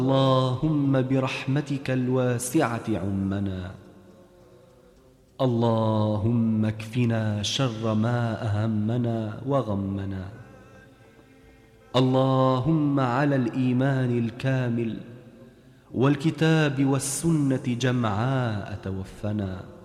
اللهم برحمتك الواسعة عمنا. اللهم اكفنا شر ما أهمنا وغمنا. اللهم على الإيمان الكامل والكتاب والسنة جمعاء توفنا.